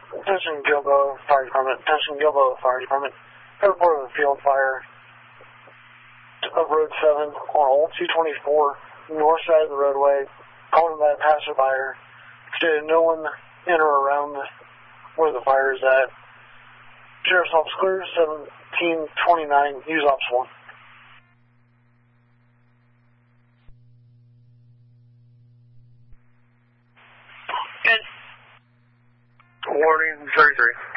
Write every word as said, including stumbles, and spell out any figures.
Attention Gilboa Fire Department. Attention Gilboa Fire Department. Have report of a field fire of Road seven on Old two twenty-four, north side of the roadway. Called by a passerby. Stated no one in or around where the fire is at. Sheriff's Office clear, seventeen twenty-nine, use Ops one. Good. Warning, thirty-three.